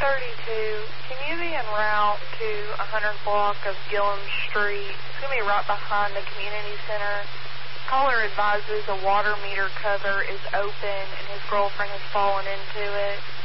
Can you be en route to 100 block of Gillum Street? It's going to be right behind the community center. Caller advises a water meter cover is open and his girlfriend has fallen into it.